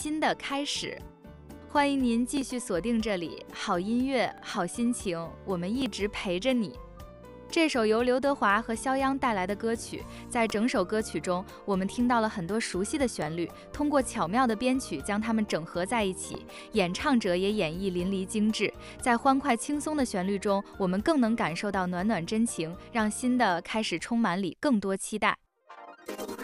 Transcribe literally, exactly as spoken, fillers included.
新的开始。欢迎您继续锁定这里，好音乐，好心情，我们一直陪着你。这首由刘德华和肖央带来的歌曲，在整首歌曲中，我们听到了很多熟悉的旋律，通过巧妙的编曲将它们整合在一起，演唱者也演绎淋漓精致。在欢快轻松的旋律中，我们更能感受到暖暖真情，让新的开始充满里更多期待。